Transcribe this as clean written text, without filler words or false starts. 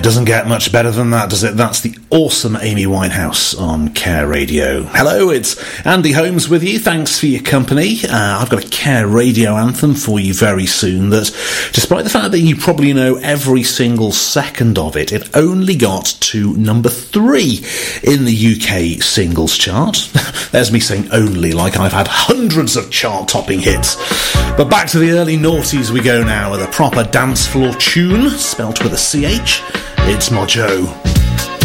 It doesn't get much better than that, does it? That's the awesome Amy Winehouse on Care Radio. Hello, it's Andy Holmes with you. Thanks for your company. I've got a Care Radio anthem for you very soon that, despite the fact that you probably know every single second of it, it only got to number 3 in the UK singles chart. There's me saying only, like I've had hundreds of chart-topping hits. But back to the early noughties we go now with a proper dance floor tune, spelt with a CH. It's Mojo.